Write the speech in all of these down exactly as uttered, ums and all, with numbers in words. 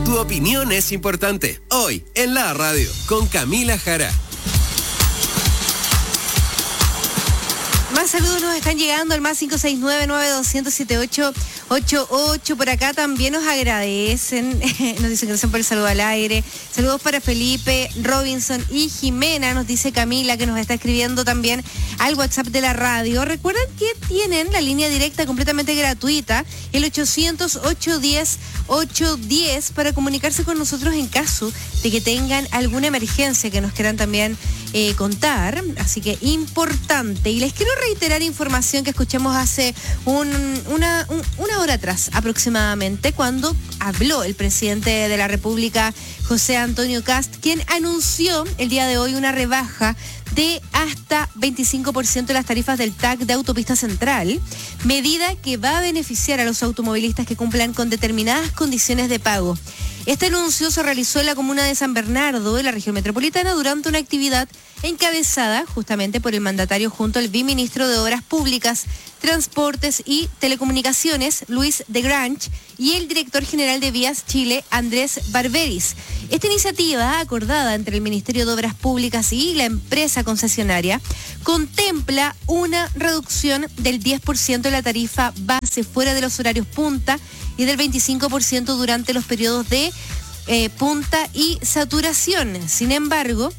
Tu opinión es importante. Hoy, en la radio, con Camila Jara. Más saludos nos están llegando al más cinco seis nueve, nueve dos cero cero, siete ocho ocho ocho. Por acá también nos agradecen, nos dicen gracias por el saludo al aire. Saludos para Felipe, Robinson y Jimena, nos dice Camila, que nos está escribiendo también al WhatsApp de la radio. Recuerden que tienen la línea directa completamente gratuita, el ochocientos, ochocientos diez, ochocientos diez, para comunicarse con nosotros en caso de que tengan alguna emergencia que nos quieran también eh, contar. Así que importante. Y les quiero reiterar información que escuchamos hace un, una, un, una hora atrás aproximadamente, cuando habló el presidente de la República, José Antonio Kast, quien anunció el día de hoy una rebaja de hasta veinticinco por ciento de las tarifas del T A C de Autopista Central, medida que va a beneficiar a los automovilistas que cumplan con determinadas condiciones de pago. Este anuncio se realizó en la comuna de San Bernardo, en la región metropolitana, durante una actividad encabezada justamente por el mandatario junto al viceministro de Obras Públicas, Transportes y Telecomunicaciones, Luis de Grange, y el director general de Vías Chile, Andrés Barberis. Esta iniciativa, acordada entre el Ministerio de Obras Públicas y la empresa concesionaria, contempla una reducción del diez por ciento de la tarifa base fuera de los horarios punta y del veinticinco por ciento durante los periodos de eh, punta y saturación. Sin embargo,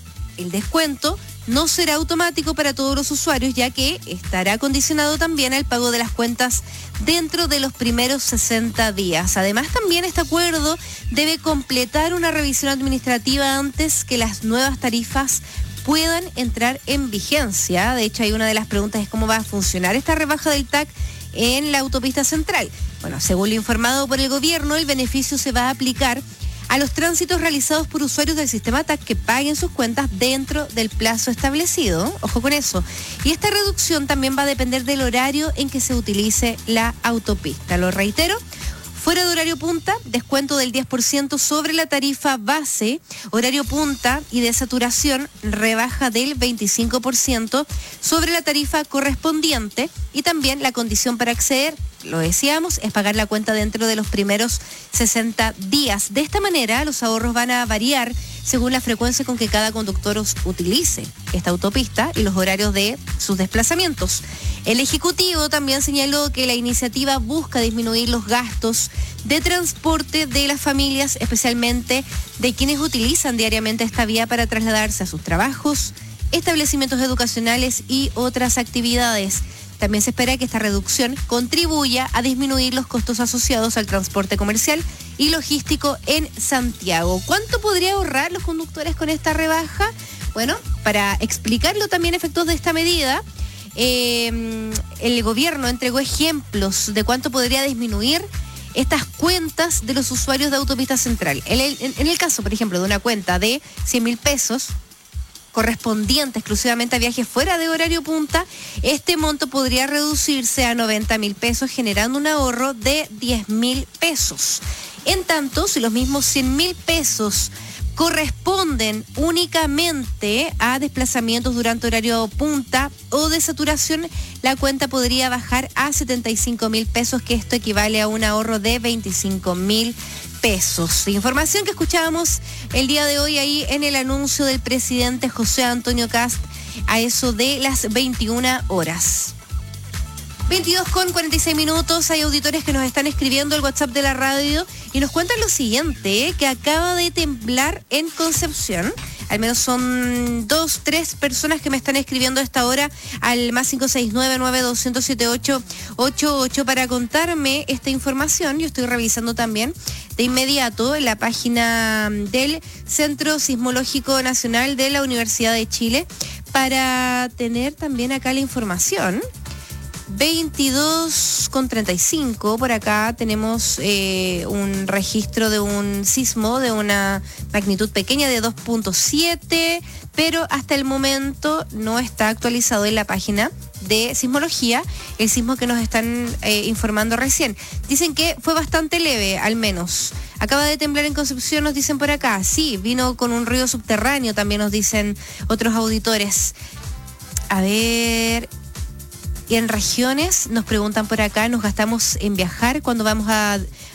el descuento no será automático para todos los usuarios, ya que estará condicionado también al pago de las cuentas dentro de los primeros sesenta días. Además, también este acuerdo debe completar una revisión administrativa antes que las nuevas tarifas puedan entrar en vigencia. De hecho, hay una de las preguntas es cómo va a funcionar esta rebaja del T A C en la autopista central. Bueno, según lo informado por el gobierno, el beneficio se va a aplicar a los tránsitos realizados por usuarios del sistema T A C que paguen sus cuentas dentro del plazo establecido. Ojo con eso. Y esta reducción también va a depender del horario en que se utilice la autopista. Lo reitero. Fuera de horario punta, descuento del diez por ciento sobre la tarifa base. Horario punta y de saturación, rebaja del veinticinco por ciento sobre la tarifa correspondiente. Y también la condición para acceder, lo decíamos, es pagar la cuenta dentro de los primeros sesenta días. De esta manera, los ahorros van a variar según la frecuencia con que cada conductor utilice esta autopista y los horarios de sus desplazamientos. El Ejecutivo también señaló que la iniciativa busca disminuir los gastos de transporte de las familias, especialmente de quienes utilizan diariamente esta vía para trasladarse a sus trabajos, establecimientos educacionales y otras actividades. También se espera que esta reducción contribuya a disminuir los costos asociados al transporte comercial y logístico en Santiago. ¿Cuánto podría ahorrar los conductores con esta rebaja? Bueno, para explicarlo también efectos de esta medida, eh, el gobierno entregó ejemplos de cuánto podría disminuir estas cuentas de los usuarios de Autopista Central. En el, en, en el caso, por ejemplo, de una cuenta de cien mil pesos, correspondiente exclusivamente a viajes fuera de horario punta, este monto podría reducirse a noventa mil pesos, generando un ahorro de diez mil pesos. En tanto, si los mismos cien mil pesos corresponden únicamente a desplazamientos durante horario punta o de saturación, la cuenta podría bajar a setenta y cinco mil pesos, que esto equivale a un ahorro de veinticinco mil pesos. Información que escuchábamos el día de hoy ahí en el anuncio del presidente José Antonio Kast a eso de las veintiuna horas. veintidós con cuarenta y seis minutos, hay auditores que nos están escribiendo el WhatsApp de la radio y nos cuentan lo siguiente, que acaba de temblar en Concepción. Al menos son dos, tres personas que me están escribiendo a esta hora al más cinco seis nueve, nueve dos cero cero, siete ocho ocho ocho para contarme esta información. Yo estoy revisando también de inmediato en la página del Centro Sismológico Nacional de la Universidad de Chile para tener también acá la información. veintidós con treinta y cinco, por acá tenemos eh, un registro de un sismo de una magnitud pequeña de dos punto siete, pero hasta el momento no está actualizado en la página de sismología el sismo que nos están eh, informando recién. Dicen que fue bastante leve, al menos. Acaba de temblar en Concepción, nos dicen por acá. Sí, vino con un ruido subterráneo, también nos dicen otros auditores. A ver... Y en regiones, nos preguntan por acá, ¿nos gastamos en viajar cuando vamos a,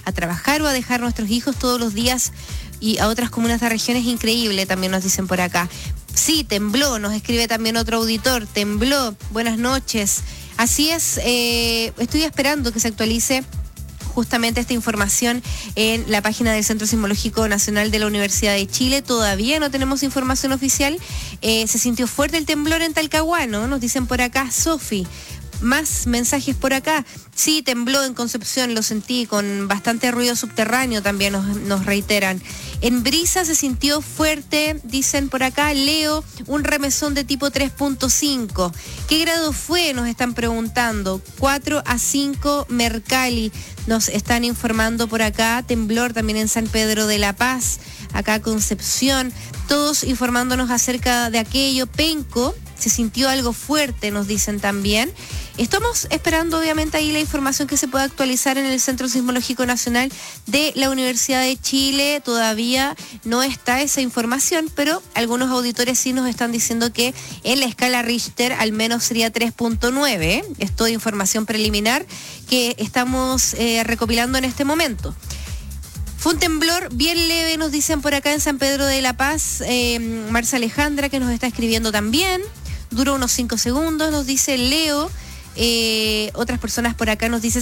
a trabajar o a dejar a nuestros hijos todos los días, y a otras comunas de la región es increíble, también nos dicen por acá. Sí, tembló, nos escribe también otro auditor, tembló, buenas noches. Así es, eh, estoy esperando que se actualice justamente esta información en la página del Centro Sismológico Nacional de la Universidad de Chile. Todavía no tenemos información oficial. Eh, se sintió fuerte el temblor en Talcahuano, nos dicen por acá, Sofi. Más mensajes por acá. Sí, tembló en Concepción, lo sentí, con bastante ruido subterráneo también nos, nos reiteran. En Brisa se sintió fuerte, dicen por acá, Leo, un remesón de tipo tres punto cinco. ¿Qué grado fue? Nos están preguntando. cuatro a cinco, Mercalli, nos están informando por acá. Temblor también en San Pedro de la Paz, acá Concepción, todos informándonos acerca de aquello. Penco, se sintió algo fuerte, nos dicen también. Estamos esperando obviamente ahí la información que se pueda actualizar en el Centro Sismológico Nacional de la Universidad de Chile. Todavía no está esa información, pero algunos auditores sí nos están diciendo que en la escala Richter al menos sería tres punto nueve. ¿eh? Esto de información preliminar que estamos eh, recopilando en este momento. Fue un temblor bien leve, nos dicen por acá en San Pedro de la Paz. Eh, Marcia Alejandra, que nos está escribiendo también. Duró unos cinco segundos, nos dice Leo. Eh, otras personas por acá nos dicen